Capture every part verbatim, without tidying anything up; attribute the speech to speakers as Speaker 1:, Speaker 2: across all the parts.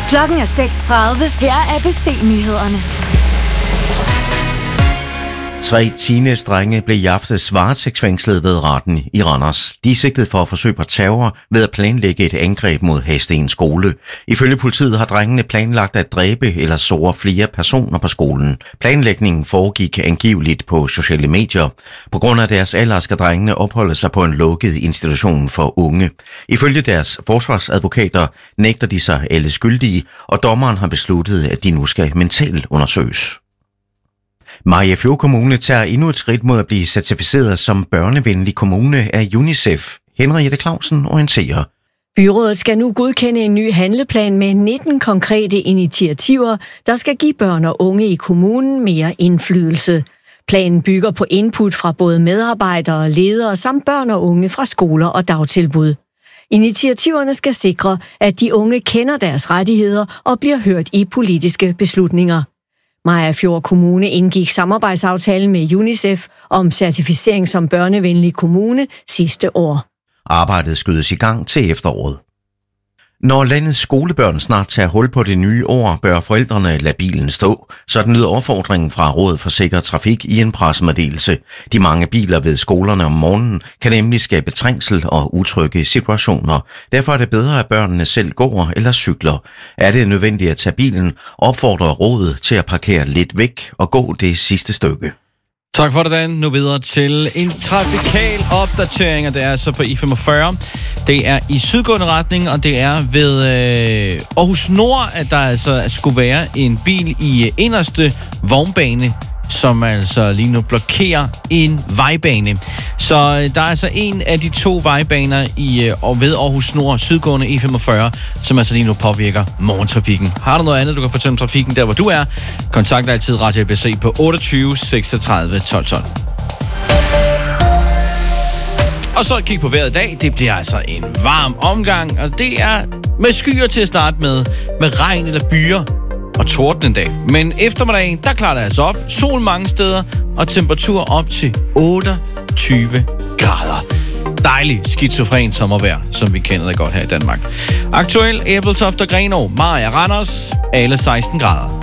Speaker 1: Klokken er seks tredive. Her er A B C-nyhederne.
Speaker 2: Tre teenage-drenge blev i aftes varetægtsfængslet ved retten i Randers. De er sigtet for at forsøge på terror ved at planlægge et angreb mod Hadsten skole. Ifølge politiet har drengene planlagt at dræbe eller såre flere personer på skolen. Planlægningen foregik angiveligt på sociale medier. På grund af deres alder skal drengene opholde sig på en lukket institution for unge. Ifølge deres forsvarsadvokater nægter de sig alle skyldige, og dommeren har besluttet, at de nu skal mentalt undersøges. Mariagerfjord Kommune tager endnu et skridt mod at blive certificeret som børnevenlig kommune af UNICEF. Henriette Clausen orienterer.
Speaker 3: Byrådet skal nu godkende en ny handleplan med nitten konkrete initiativer, der skal give børn og unge i kommunen mere indflydelse. Planen bygger på input fra både medarbejdere og ledere samt børn og unge fra skoler og dagtilbud. Initiativerne skal sikre, at de unge kender deres rettigheder og bliver hørt i politiske beslutninger. Mariagerfjord Kommune indgik samarbejdsaftale med UNICEF om certificering som børnevenlig kommune sidste år.
Speaker 2: Arbejdet skydes i gang til efteråret. Når landets skolebørn snart tager hul på det nye år, bør forældrene lade bilen stå. Sådan lyder opfordringen fra Rådet for Sikker Trafik i en pressemeddelelse. De mange biler ved skolerne om morgenen kan nemlig skabe trængsel og utrygge situationer. Derfor er det bedre, at børnene selv går eller cykler. Er det nødvendigt at tage bilen, opfordrer Rådet til at parkere lidt væk og gå det sidste stykke.
Speaker 4: Tak for det, Dan. Nu videre til en trafikal opdatering, og det er altså på I femogfyrre. Det er i sydgående retning, og det er ved øh, Aarhus Nord, at der altså skulle være en bil i inderste vognbane, som altså lige nu blokerer en vejbane. Så øh, der er altså en af de to vejbaner i øh, ved Aarhus Nord, sydgående I femogfyrre, som altså lige nu påvirker morgentrafikken. Har du noget andet, du kan fortælle om trafikken der, hvor du er? Kontakt altid Radio A B C på otteogtyve seksogtredive tolv tolv. Og så kig på vejret i dag. Det bliver altså en varm omgang, og det er med skyer til at starte med, med regn eller byer og torden en dag. Men eftermiddagen, der klarer det altså op. Sol mange steder, og temperatur op til otteogtyve grader. Dejlig skizofren sommervejr, som vi kender det godt her i Danmark. Aktuel Ebeltoft og Grenaa, Mariager, Randers, alle seksten grader.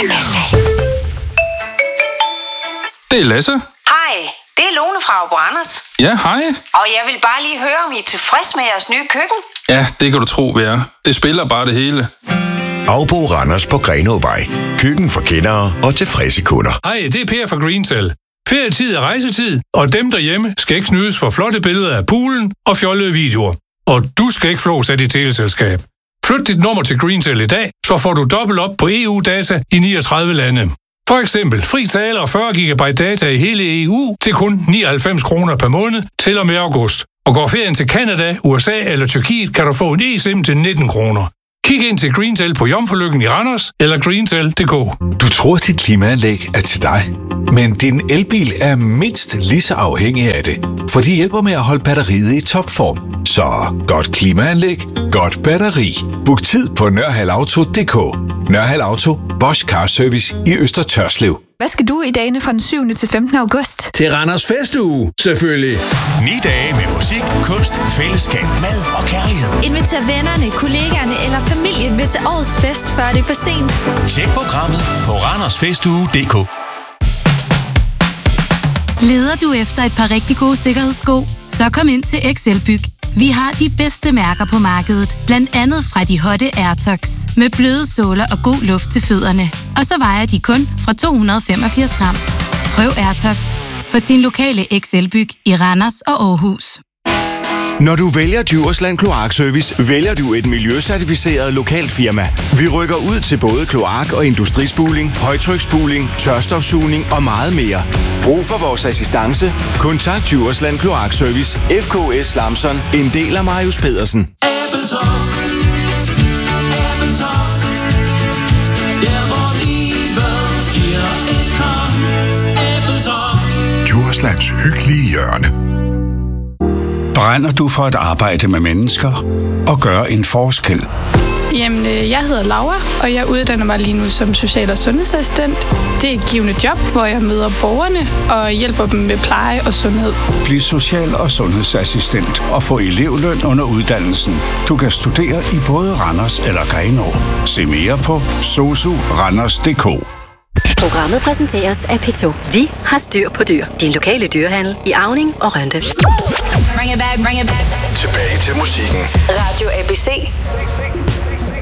Speaker 5: Det er Lasse.
Speaker 6: Hej, det er Lone fra Abo Randers.
Speaker 5: Ja, hej.
Speaker 6: Og jeg vil bare lige høre, om I er tilfreds med jeres nye køkken?
Speaker 5: Ja, det kan du tro, vi er. Det spiller bare det hele.
Speaker 7: Abo Randers på Grenåvej. Køkken for kendere og tilfredse kunder.
Speaker 8: Hej, det er Per fra Greentel. Ferietid er rejsetid, og dem derhjemme skal ikke snydes for flotte billeder af poolen og fjollede videoer. Og du skal ikke flås af dit teleselskab. Flyt dit nummer til Greentel i dag, så får du dobbelt op på E U-data i niogtredive lande. For eksempel fri tale og fyrre gigabyte data i hele E U til kun nioghalvfems kroner per måned til og med august. Og går ferien til Canada, U S A eller Tyrkiet, kan du få en eSIM til nitten kroner. Kig ind til Greentel på Jomfrulykken i Randers eller greentel punktum d k.
Speaker 9: Du tror, dit klimaanlæg er til dig, men din elbil er mindst lige så afhængig af det, for de hjælper med at holde batteriet i topform. Så godt klimaanlæg, godt batteri. Book tid på nørhal auto punktum d k. Nørhal Auto, Bosch Car Service i Øster Tørslev.
Speaker 10: Hvad skal du i dagene fra den syvende til femtende august?
Speaker 11: Til Randers Festuge, selvfølgelig.
Speaker 12: Ni dage med musik, kunst, fællesskab, mad og kærlighed.
Speaker 10: Inviter vennerne, kollegaerne eller familien med til årets fest, før det er for sent.
Speaker 12: Tjek programmet på randersfestuge punktum d k.
Speaker 13: Leder du efter et par rigtig gode sikkerhedssko? Så kom ind til X L-Byg. Vi har de bedste mærker på markedet, blandt andet fra de hotte AirTox, med bløde såler og god luft til fødderne. Og så vejer de kun fra to hundrede og femogfirs gram. Prøv AirTox hos din lokale X L-Byg i Randers og Aarhus.
Speaker 12: Når du vælger Djursland Kloakservice, vælger du et miljøcertificeret lokalt firma. Vi rykker ud til både kloak- og industrispuling, højtryksspuling, tørstofsugning og meget mere. Brug for vores assistance? Kontakt Djursland Kloakservice, F K S Lamson, en del af Marius Pedersen.
Speaker 14: Ebeltoft, Ebeltoft, der hvor livet giver et kom. Ebeltoft.
Speaker 15: Djurslands hyggelige hjørne. Brænder du for at arbejde med mennesker og gøre en forskel?
Speaker 16: Jamen, øh, jeg hedder Laura, og jeg uddanner mig lige nu som social- og sundhedsassistent. Det er et givende job, hvor jeg møder borgerne og hjælper dem med pleje og sundhed.
Speaker 17: Bliv social- og sundhedsassistent og få elevløn under uddannelsen. Du kan studere i både Randers eller Grenaa. Se mere på sosu randers punktum d k.
Speaker 18: Programmet præsenteres af P to. Vi har styr på dyr. Din lokale dyrehandel i Auning og Rønde.
Speaker 14: Bring it back, bring it back.
Speaker 7: Tilbage til musikken.
Speaker 6: Radio A B C.